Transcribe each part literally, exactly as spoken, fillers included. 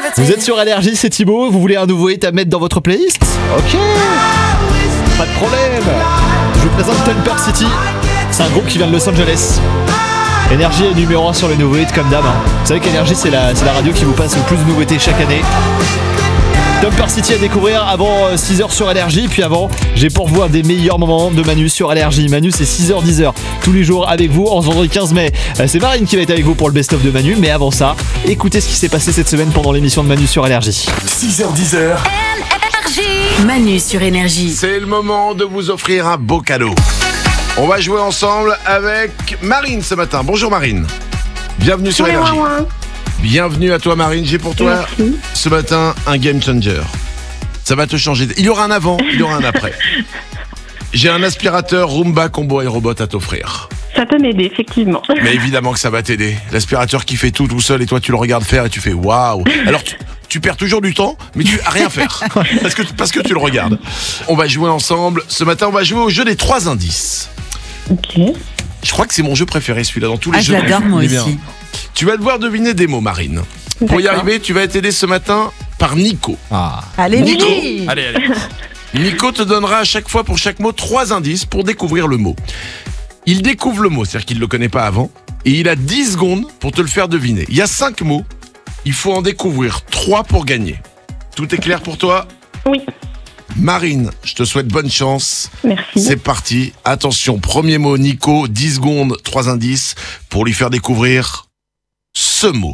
Vous êtes sur Énergie, c'est Thibaut. Vous voulez un nouveau hit à mettre dans votre playlist? Ok, pas de problème. Je vous présente Temper City. C'est un groupe qui vient de Los Angeles. Énergie est numéro un sur les nouveaux hits comme d'hab. Vous savez qu'Énergie c'est la, c'est la radio qui vous passe le plus de nouveautés chaque année. Temper City à découvrir avant six heures sur Énergie. Puis avant, j'ai pour vous un des meilleurs moments de Manu sur Énergie. Manu, c'est six heures dix heures tous les jours avec vous en ce vendredi quinze mai. C'est Marine qui va être avec vous pour le best-of de Manu. Mais avant ça, écoutez ce qui s'est passé cette semaine pendant l'émission de Manu sur Énergie. six heures dix heures. Manu sur Énergie. C'est le moment de vous offrir un beau cadeau. On va jouer ensemble avec Marine ce matin. Bonjour Marine. Bienvenue sur Énergie. Bienvenue à toi Marine. J'ai pour toi Merci. Ce matin un game changer. Ça va te changer. Il y aura un avant, il y aura un après. J'ai un aspirateur Roomba Combo iRobot à t'offrir. Ça peut m'aider, effectivement. Mais évidemment que ça va t'aider. L'aspirateur qui fait tout tout seul et toi tu le regardes faire et tu fais waouh. Alors tu, tu perds toujours du temps, mais tu as rien faire. Parce que, parce que tu le regardes. On va jouer ensemble. Ce matin, on va jouer au jeu des trois indices. Ok. Je crois que c'est mon jeu préféré celui-là dans tous les ah, jeux. Ah, je l'adore moi aussi. Tu vas devoir deviner des mots, Marine. D'accord. Pour y arriver, tu vas être aidé ce matin par Nico. Ah. Allez, Nico. Nico. Allez, allez. Nico te donnera à chaque fois pour chaque mot trois indices pour découvrir le mot. Il découvre le mot, c'est-à-dire qu'il ne le connaît pas avant, et il a dix secondes pour te le faire deviner. Il y a cinq mots, il faut en découvrir trois pour gagner. Tout est clair pour toi ? Oui. Marine, je te souhaite bonne chance. Merci. C'est parti. Attention, premier mot, Nico, dix secondes, trois indices pour lui faire découvrir ce mot.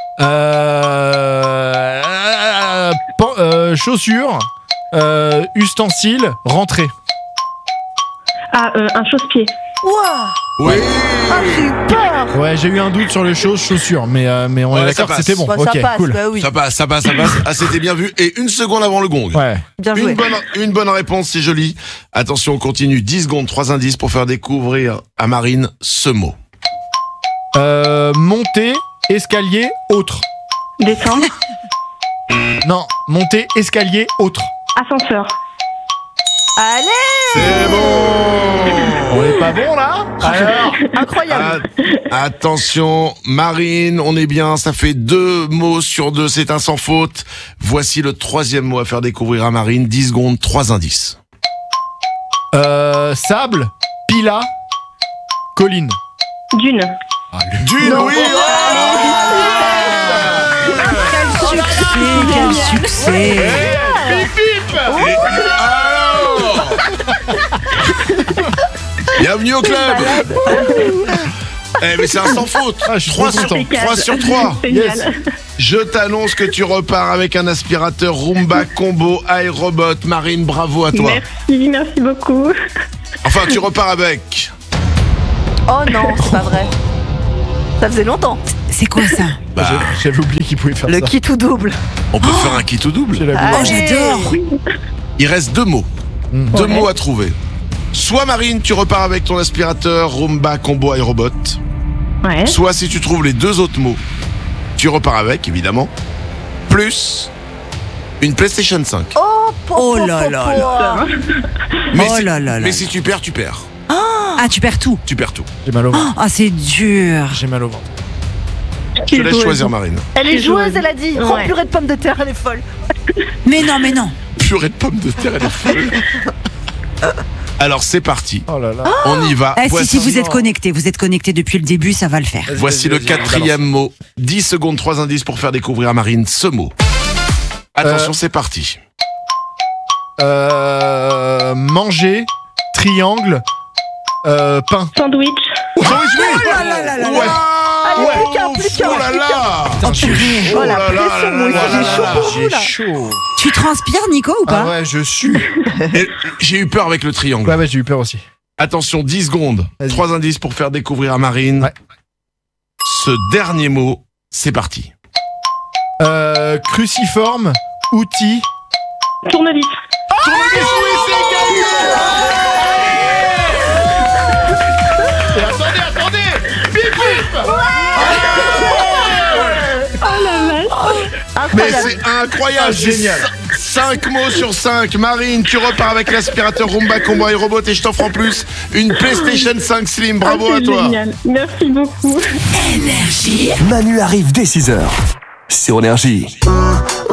Euh... euh, pan- euh chaussures, euh, ustensiles, rentrée. Ah, euh, un chausse-pied. Ouah. Oui. Ah, j'ai eu peur. Ouais, j'ai eu un doute sur le chose chaussures, mais, euh, mais on Ouais, est d'accord que ça c'était bon. Bah, ok, ça passe, cool. bah oui. Ça passe, ça passe, ça passe. Ah, c'était bien vu. Et une seconde avant le gong. Ouais. Bien joué. Une bonne, une bonne réponse, c'est joli. Attention, on continue. dix secondes, trois indices pour faire découvrir à Marine ce mot. Euh, monter, escalier, autre. Descendre. Non, monter, escalier, autre. Ascenseur. Allez. C'est bon. On est pas bon là? Alors, Incroyable. A- attention, Marine, on est bien. Ça fait deux mots sur deux. C'est un sans faute. Voici le troisième mot à faire découvrir à Marine. dix secondes, trois indices. euh, sable, pila, colline. Dune. Dune, Non. oui. Quel succès, quel succès. Et- alors Bienvenue au club. Eh mais c'est un sans faute. Ah, je suis trois trop sur, content. trois sur trois. Génial. Je t'annonce que tu repars avec un aspirateur Roomba Combo iRobot. Marine, bravo à toi. Merci, merci beaucoup. Enfin, tu repars avec. Oh non, c'est pas vrai. Ça faisait longtemps. C'est quoi ça? Bah, J'ai- J'avais oublié qu'il pouvait faire Le ça. kit ou double. on peut faire un kit ou double. J'ai la Ah. boule. Oh, j'adore. Il reste deux mots. Mm. Deux Ouais. mots à trouver. Soit Marine, tu repars avec ton aspirateur Roomba Combo iRobot. Ouais. Soit si tu trouves les deux autres mots, tu repars avec, évidemment. Plus une PlayStation cinq. Oh, po, Oh po, là po, là po. là. Mais, Oh si, là là là. mais si tu perds, tu perds. Ah, tu perds tout. Tu perds tout. J'ai mal au ventre. Ah, c'est dur. J'ai mal au ventre. Je te laisse choisir, Marine. Elle est C'est joueuse, joueuse. elle a dit. Ouais. Oh, purée de pommes de terre, elle est folle. Mais non, mais non. Purée de pommes de terre, elle est folle. Alors c'est parti. Oh là là. On y va. Ah, si, Voici, si vous êtes connecté, vous êtes connecté depuis le début, ça va le faire. Vas-y, voici vas-y, le vas-y, quatrième mot. dix secondes, trois indices pour faire découvrir à Marine ce mot. Attention, Euh. c'est parti. Euh, manger, triangle, euh, pain. Sandwich. Oh là là là là Ouais. Allez, plus qu'un, plus qu'un, Oh là plus qu'un. là. Oh, purée. Oh la là là pression, là moi aussi, là j'ai là chaud là pour vous J'ai là. chaud. Tu transpires, Nico, ou pas? Ah ouais, je suis. Et J'ai eu peur avec le triangle. Ouais, ouais, j'ai eu peur aussi. Attention, dix secondes. Vas-y. Trois indices pour faire découvrir à Marine. Ouais. Ce dernier mot, c'est parti. Euh, cruciforme, outil. Tournevis. Et attendez, attendez. Bip, bip. Mais Incroyable. c'est incroyable. Ah, J'ai génial. cinq mots sur cinq. Marine, tu repars avec l'aspirateur Roomba Combo iRobot et je t'offre en plus une PlayStation cinq Slim. Bravo Ah, à c'est toi. Génial. Merci beaucoup. Énergie. Manu arrive dès six heures. sur Énergie.